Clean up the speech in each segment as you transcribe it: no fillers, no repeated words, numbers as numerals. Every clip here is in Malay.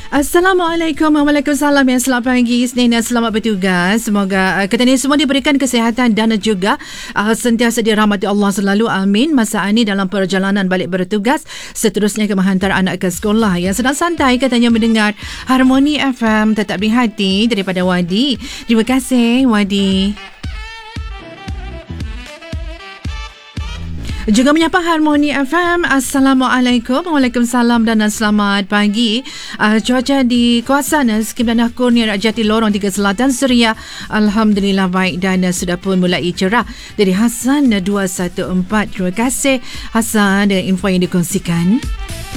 Assalamualaikum, Waalaikumsalam. Yang selamat pagi, Isnin, selamat bertugas. Semoga kita ni semua diberikan kesihatan dan juga sentiasa dirahmati Allah selalu. Amin. Masa ini dalam perjalanan balik bertugas, seterusnya ke menghantar anak ke sekolah. Yang sedang santai katanya mendengar Harmoni FM. Tetap di hati daripada Wadi. Terima kasih, Wadi. Juga menyapa Harmoni FM. Assalamualaikum, Waalaikumsalam dan selamat pagi. Cuaca di kawasan Skimdan Kurnia Jati Lorong 3 Selatan Suria, alhamdulillah baik dan sudah pun mulai cerah. Dari Hasan 214. Terima kasih Hasan dengan info yang dikongsikan.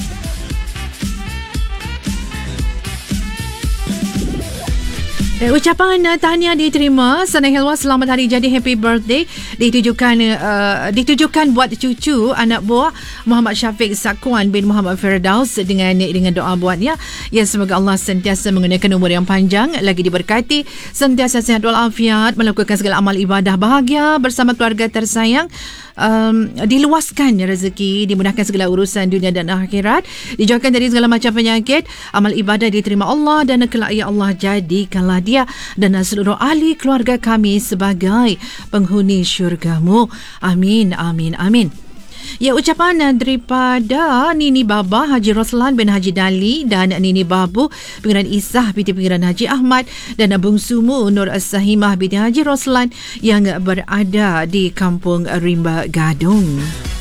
Ucapan tahniah diterima. Sana Helwa selamat hari jadi, happy birthday ditujukan buat cucu anak buah Muhammad Syafiq Sakwan bin Muhammad Firdaus dengan doa buatnya. Ya, semoga Allah sentiasa menggunakan umur yang panjang, lagi diberkati, sentiasa sihat walafiat, melakukan segala amal ibadah, bahagia bersama keluarga tersayang, diluaskan rezeki, dimudahkan segala urusan dunia dan akhirat, dijauhkan dari segala macam penyakit, amal ibadah diterima Allah dan kelak ya Allah jadikanlah dia dan seluruh ahli keluarga kami sebagai penghuni syurga-Mu. Amin, amin, amin. Ya, ucapan daripada Nini Baba Haji Roslan bin Haji Dali dan Nini Babu Pengiran Isah binti Pengiran Haji Ahmad dan Bungsumu Nur As-Sahimah binti Haji Roslan yang berada di Kampung Rimba Gadung.